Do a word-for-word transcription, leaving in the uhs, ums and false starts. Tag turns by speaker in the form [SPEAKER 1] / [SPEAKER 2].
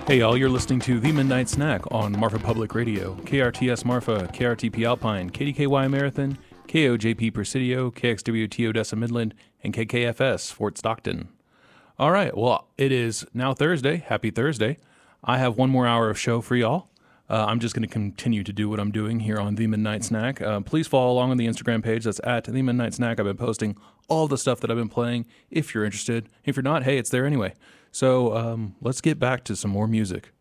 [SPEAKER 1] Hey y'all, you're listening to The Midnight Snack on Marfa Public Radio, K R T S Marfa, K R T P Alpine, K D K Y Marathon, K O J P Presidio, K X W T Odessa Midland, and K K F S Fort Stockton. All right, well, it is now Thursday. Happy Thursday. I have one more hour of show for y'all. Uh, I'm just going to continue to do what I'm doing here on The Midnight Snack. Uh, please follow along on the Instagram page. That's at The Midnight Snack. I've been posting all the stuff that I've been playing if you're interested. If you're not, hey, it's there anyway. So um, let's get back to some more music.